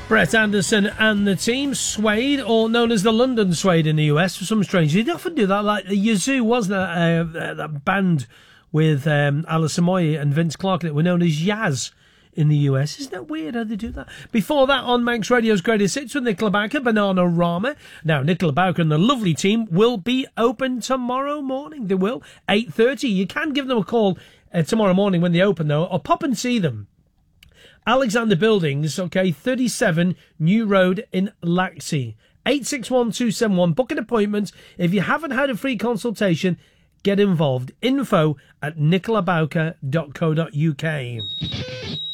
Brett Anderson and the team, Suede, or known as the London Suede in the US for some strange reason. They often do that, like the Yazoo, wasn't it? That band with Alice Amoy and Vince Clarke that were known as Yaz in the US. Isn't that weird how they do that? Before that, on Manx Radio's Greatest Hits with Nicola Bowker, Bananarama. Now, Nicola Bowker and the lovely team will be open tomorrow morning. They will, 8:30. You can give them a call tomorrow morning when they open, though, or pop and see them. Alexander Buildings, 37 New Road in Laxey. 861271. Book an appointment. If you haven't had a free consultation, get involved. Info@nicolabowker.co.uk.